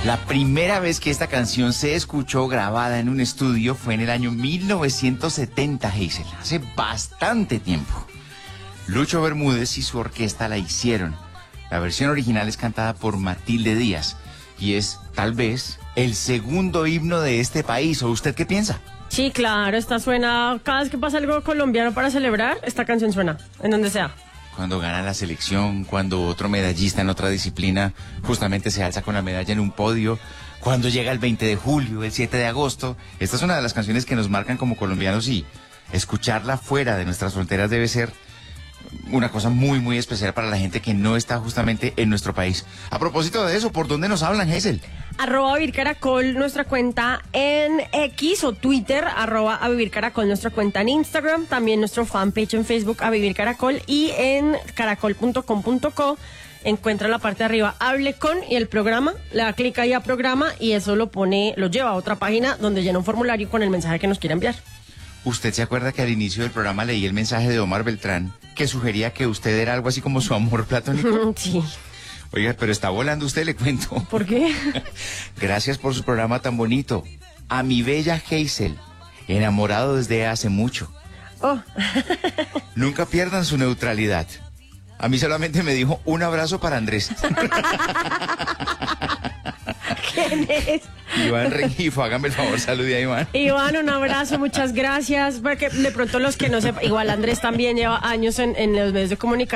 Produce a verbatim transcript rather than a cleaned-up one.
La primera vez que esta canción se escuchó grabada en un estudio fue en el año mil novecientos setenta, Hazel, hace bastante tiempo. Lucho Bermúdez y su orquesta la hicieron. La versión original es cantada por Matilde Díaz y es, tal vez, el segundo himno de este país. ¿O usted qué piensa? Sí, claro, esta suena, cada vez que pasa algo colombiano para celebrar, esta canción suena, en donde sea. Cuando gana la selección, cuando otro medallista en otra disciplina justamente se alza con la medalla en un podio, cuando llega el veinte de julio, el siete de agosto. Esta es una de las canciones que nos marcan como colombianos y escucharla fuera de nuestras fronteras debe ser una cosa muy, muy especial para la gente que no está justamente en nuestro país. A propósito de eso, ¿por dónde nos hablan, Hazel? Arroba Vivir Caracol, nuestra cuenta en X o Twitter, arroba a Vivir Caracol, nuestra cuenta en Instagram, también nuestro fanpage en Facebook, a Vivir Caracol, y en caracol punto com punto co encuentra la parte de arriba, hable con, y el programa, le da clic ahí a programa y eso lo pone, lo lleva a otra página donde llena un formulario con el mensaje que nos quiera enviar. ¿Usted se acuerda que al inicio del programa leí el mensaje de Omar Beltrán que sugería que usted era algo así como su amor platónico? Sí. Oiga, pero está volando usted, le cuento. ¿Por qué? Gracias por su programa tan bonito. A mi bella Hazel, enamorado desde hace mucho. Oh. Nunca pierdan su neutralidad. A mí solamente me dijo un abrazo para Andrés. ¿Quién es? Iván Rengifo, hágame el favor, salude a Iván. Iván, un abrazo, muchas gracias. Porque de pronto los que no sepan, igual Andrés también lleva años en, en los medios de comunicación.